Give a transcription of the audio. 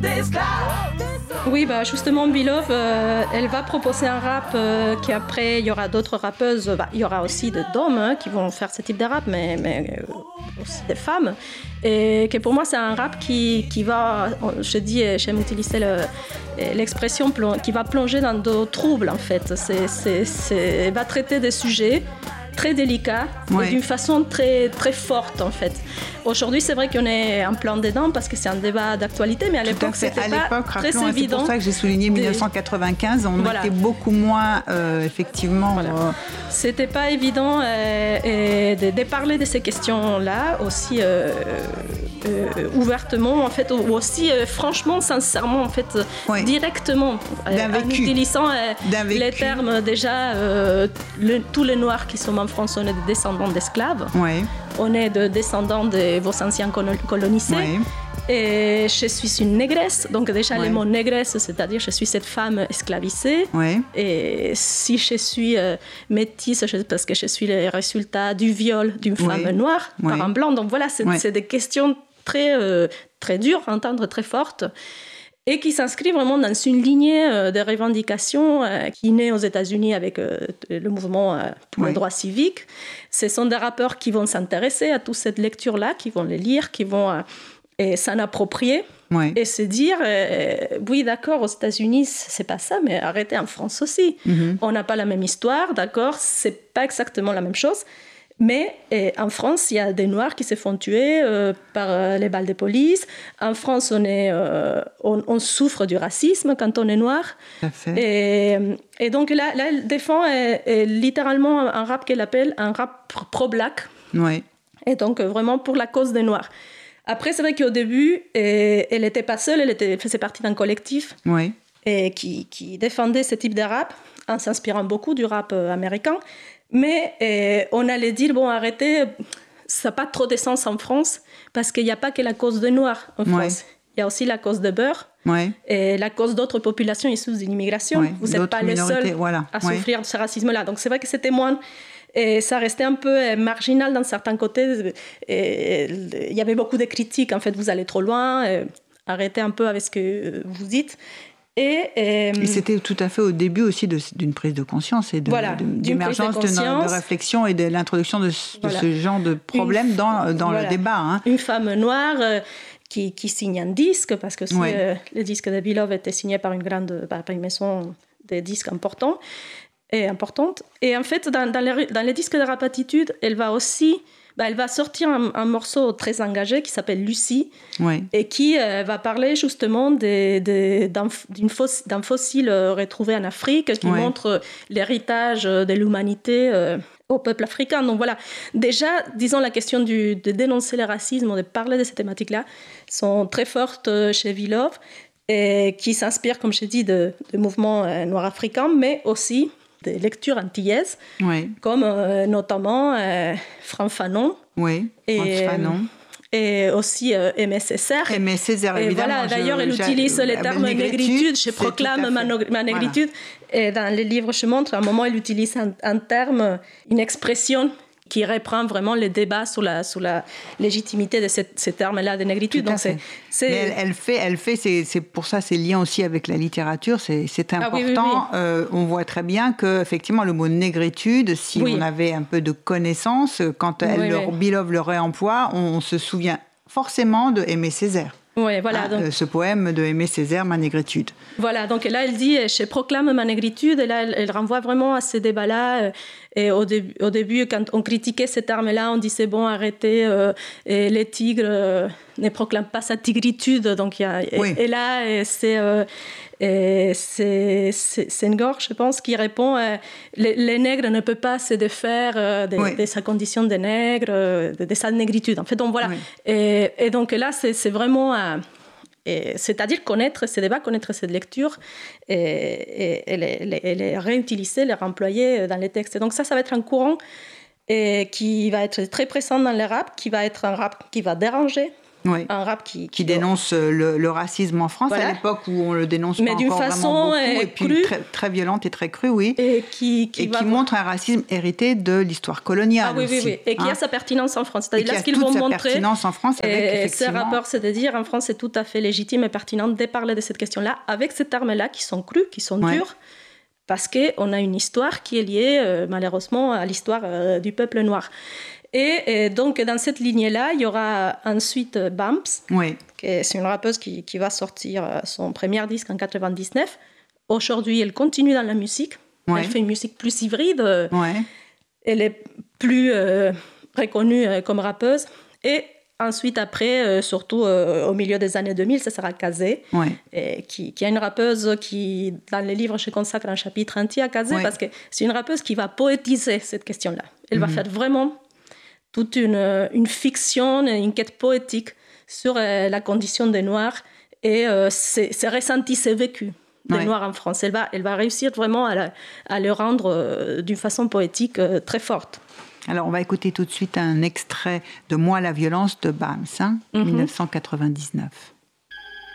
Oui, bah justement, Beloved, elle va proposer un rap qui après, il y aura d'autres rappeuses. Il y aura aussi d'hommes qui vont faire ce type de rap, mais aussi des femmes. Et que pour moi, c'est un rap qui va, je dis, j'aime utiliser l'expression, qui va plonger dans de troubles, en fait. Elle va traiter des sujets très délicat et d'une façon très, très forte en fait. Aujourd'hui, c'est vrai qu'on est en plein dedans parce que c'est un débat d'actualité, mais à l'époque, c'était pas très évident. C'est pour ça que j'ai souligné 1995, on était beaucoup moins, effectivement... C'était pas évident de parler de ces questions-là aussi ouvertement, en fait, ou aussi franchement, sincèrement, en fait, directement, en utilisant les termes déjà, tous les Noirs qui sont en France, on est des descendants d'esclaves. On est des descendants de vos anciens colonisés. Et je suis une négresse, donc déjà le mot négresse, c'est-à-dire je suis cette femme esclavisée. Et si je suis métisse, parce que je suis le résultat du viol d'une femme noire par un blanc. Donc voilà, c'est des questions très, très dures à entendre, très fortes. Et qui s'inscrit vraiment dans une lignée de revendications qui naît aux États-Unis avec le mouvement pour les droits civiques. Ce sont des rappeurs qui vont s'intéresser à toute cette lecture-là, qui vont les lire, qui vont s'en approprier et se dire oui, d'accord, aux États-Unis, c'est pas ça, mais arrêtez en France aussi. On n'a pas la même histoire, d'accord, c'est pas exactement la même chose. Mais en France, il y a des Noirs qui se font tuer par les balles de police. En France, on souffre du racisme quand on est noir. Et donc là, elle défend littéralement un rap qu'elle appelle un rap pro-black. Et donc vraiment pour la cause des Noirs. Après, c'est vrai qu'au début, elle n'était pas seule, elle faisait partie d'un collectif et qui défendait ce type de rap en s'inspirant beaucoup du rap américain. Mais on allait dire, bon, arrêtez, ça n'a pas trop de sens en France, parce qu'il n'y a pas que la cause des Noirs en France. Il y a aussi la cause de beurre et la cause d'autres populations issues de l'immigration. Vous n'êtes pas les seuls à souffrir de ce racisme-là. Donc c'est vrai que c'était moins... Et ça restait un peu marginal dans certains côtés. Il y avait beaucoup de critiques. En fait, vous allez trop loin, arrêtez un peu avec ce que vous dites. Et c'était tout à fait au début aussi d'une prise de conscience et d'émergence de réflexion et de l'introduction de ce genre de problème dans le débat. Une femme noire qui signe un disque, parce que le disque de Beloved était signé par une maison de disques importante. Et en fait, dans les disques de Rap Attitude, elle va aussi... elle va sortir un morceau très engagé qui s'appelle Lucie et qui va parler justement d'un fossile retrouvé en Afrique qui montre l'héritage de l'humanité au peuple africain. Donc voilà, déjà, disons, la question de dénoncer le racisme, de parler de ces thématiques-là, sont très fortes chez Beloved et qui s'inspirent, comme je dis, de mouvements noirs africains, mais aussi des lectures antillaises, comme notamment Franck Fanon. Et aussi Aimé Césaire. Aimé Césaire, évidemment. Voilà, d'ailleurs, elle utilise le terme négritude. Je proclame ma négritude. Et dans les livres, je montre, à un moment, elle utilise un terme, une expression qui reprend vraiment le débat sur la légitimité de ce terme-là de négritude. Donc Mais elle fait c'est pour ça, c'est lié aussi avec la littérature, c'est important. On voit très bien qu'effectivement, le mot négritude, si on avait un peu de connaissance, quand Beloved le réemploie, on se souvient forcément de Aimé Césaire. Donc, ce poème de Aimé Césaire, Ma négritude. Voilà, donc là, elle dit « Je proclame ma négritude », et là, elle renvoie vraiment à ce débat-là. Et au début, quand on critiquait ces termes-là, on disait « Bon, arrêtez, et les tigres ne proclament pas sa tigritude ». Donc, et là, c'est Senghor, je pense, qui répond les nègres ne peuvent pas se défaire de sa condition de nègre, de sa négritude. En fait, donc voilà. Et donc là, c'est vraiment... c'est-à-dire connaître ces débats, connaître cette lecture et les réutiliser, les réemployer dans les textes. Et donc ça va être un courant qui va être très présent dans le rap, qui va être un rap qui va déranger Un rap qui dénonce le racisme en France à l'époque où on le dénonce pas encore vraiment beaucoup, et puis très, très violente et très crue, et qui montre un racisme hérité de l'histoire coloniale aussi. Et qui a sa pertinence en France. C'est-à-dire ce qu'ils vont montrer. Pertinence en France avec effectivement. Ce rapport, c'est de dire en France, c'est tout à fait légitime et pertinent de parler de cette question-là avec ces termes-là qui sont crus, qui sont durs, parce qu'on a une histoire qui est liée malheureusement à l'histoire du peuple noir. Et donc, dans cette lignée-là, il y aura ensuite Bams, c'est une rappeuse qui va sortir son premier disque en 1999. Aujourd'hui, elle continue dans la musique. Elle fait une musique plus hybride. Elle est plus reconnue comme rappeuse. Et ensuite, après, surtout au milieu des années 2000, ça sera Kazé, qui est une rappeuse qui, dans les livres, je consacre un chapitre entier à Kazé, parce que c'est une rappeuse qui va poétiser cette question-là. Elle va faire vraiment toute une fiction, une quête poétique sur la condition des Noirs et ses ressentis, ses vécus des Noirs en France. Elle va réussir vraiment à le rendre d'une façon poétique très forte. Alors, on va écouter tout de suite un extrait de Moi la violence de Bams, 1999.